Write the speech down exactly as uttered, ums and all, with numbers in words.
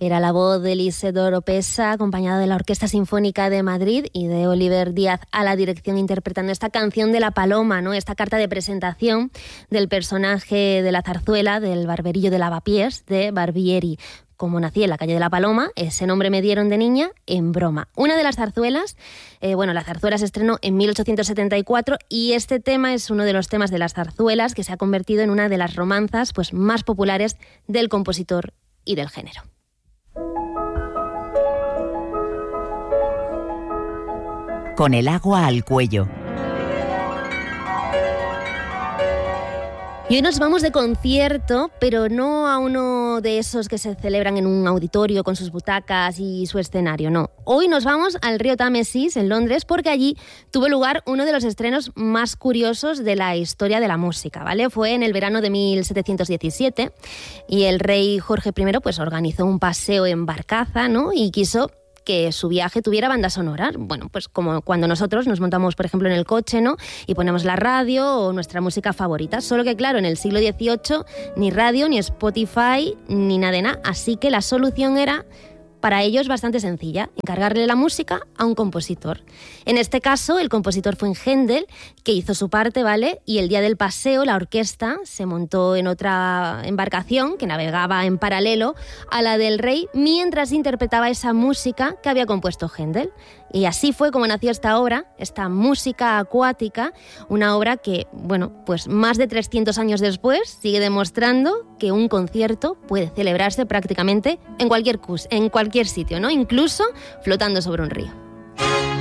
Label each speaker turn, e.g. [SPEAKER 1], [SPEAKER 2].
[SPEAKER 1] Era la voz de Isidoro Pesa, acompañada de la Orquesta Sinfónica de Madrid y de Oliver Díaz a la dirección, interpretando esta canción de La Paloma, ¿no? Esta carta de presentación del personaje de la zarzuela del Barberillo de Lavapiés de Barbieri. Como nací en la calle de La Paloma, ese nombre me dieron de niña en broma. Una de las zarzuelas, eh, bueno, la zarzuela se estrenó en mil ochocientos setenta y cuatro y este tema es uno de los temas de las zarzuelas que se ha convertido en una de las romanzas pues, más populares del compositor y del género.
[SPEAKER 2] Con el agua al cuello.
[SPEAKER 1] Y hoy nos vamos de concierto, pero no a uno de esos que se celebran en un auditorio con sus butacas y su escenario, no. Hoy nos vamos al río Támesis, en Londres, porque allí tuvo lugar uno de los estrenos más curiosos de la historia de la música, ¿vale? Fue en el verano de mil setecientos diecisiete y el rey Jorge primero pues, organizó un paseo en barcaza, ¿no? Y quiso que su viaje tuviera banda sonora. Bueno, pues como cuando nosotros nos montamos, por ejemplo, en el coche, ¿no? Y ponemos la radio o nuestra música favorita. Solo que, claro, en el siglo dieciocho ni radio, ni Spotify, ni nada de nada. Así que la solución era, para ellos, bastante sencilla: encargarle la música a un compositor. En este caso, el compositor fue Händel, que hizo su parte, ¿vale? Y el día del paseo, la orquesta se montó en otra embarcación que navegaba en paralelo a la del rey mientras interpretaba esa música que había compuesto Händel. Y así fue como nació esta obra, esta música acuática, una obra que, bueno, pues más de trescientos años después sigue demostrando que un concierto puede celebrarse prácticamente en cualquier cus, en cualquier sitio, ¿no? Incluso flotando sobre un río.